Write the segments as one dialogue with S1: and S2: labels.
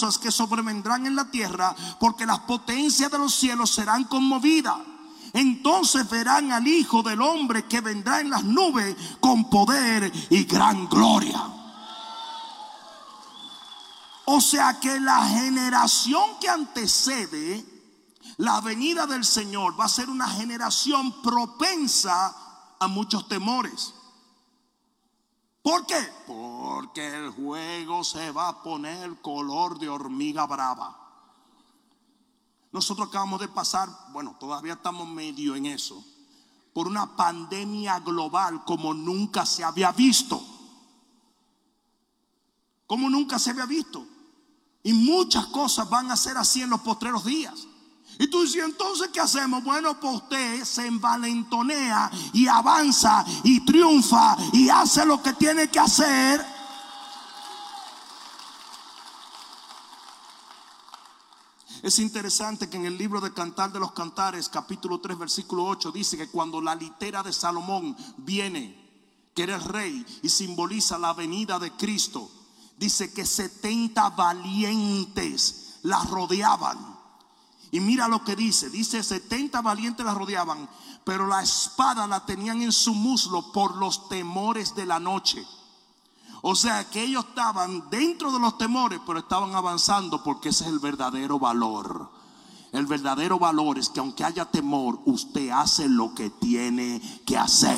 S1: cosas que sobrevendrán en la tierra, porque las potencias de los cielos serán conmovidas. Entonces verán al Hijo del Hombre que vendrá en las nubes con poder y gran gloria. O sea que la generación que antecede la venida del Señor va a ser una generación propensa a muchos temores. ¿Por qué? Porque el juego se va a poner color de hormiga brava. Nosotros acabamos de pasar, bueno, todavía estamos medio en eso, por una pandemia global como nunca se había visto. Como nunca se había visto. Y muchas cosas van a ser así en los postreros días. Y tú dices, entonces ¿qué hacemos? Bueno, pues usted se envalentonea y avanza y triunfa y hace lo que tiene que hacer. Es interesante que en el libro de Cantar de los Cantares, capítulo 3, versículo 8, dice que cuando la litera de Salomón viene, que era el rey y simboliza la venida de Cristo, dice que 70 valientes la rodeaban. Y mira lo que dice, 70 valientes la rodeaban, pero la espada la tenían en su muslo por los temores de la noche. O sea que ellos estaban dentro de los temores, pero estaban avanzando, porque ese es el verdadero valor. El verdadero valor es que aunque haya temor, usted hace lo que tiene que hacer.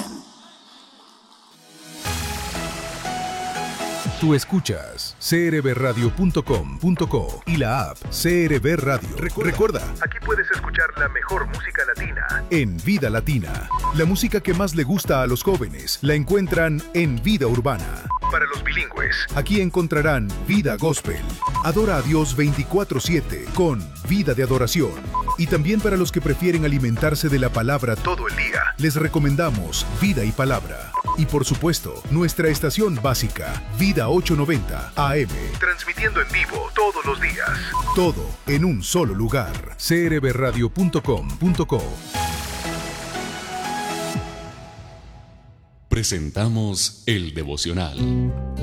S2: Tú escuchas crbradio.com.co y la app CRB Radio. Recuerda, aquí puedes escuchar la mejor música latina en Vida Latina. La música que más le gusta a los jóvenes la encuentran en Vida Urbana. Para los bilingües, aquí encontrarán Vida Gospel. Adora a Dios 24/7 con Vida de Adoración. Y también para los que prefieren alimentarse de la palabra todo el día, les recomendamos Vida y Palabra. Y por supuesto, nuestra estación básica, Vida 890 AM. Transmitiendo en vivo todos los días. Todo en un solo lugar. crbradio.com.co.
S3: Presentamos el devocional.